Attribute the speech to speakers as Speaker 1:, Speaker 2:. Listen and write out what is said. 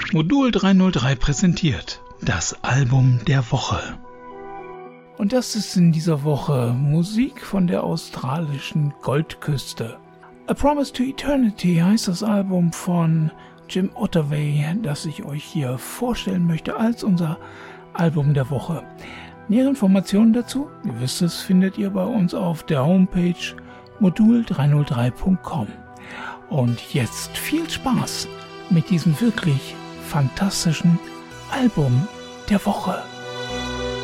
Speaker 1: Modul 303 präsentiert das Album der Woche. Und das ist in dieser Woche Musik von der australischen Goldküste. A Promise to Eternity heißt das Album von Jim Ottaway, das ich euch hier vorstellen möchte als unser Album der Woche. Nähere Informationen dazu, ihr wisst es, findet ihr bei uns auf der Homepage modul303.com. Und jetzt viel Spaß mit diesem wirklich fantastischen Album der Woche.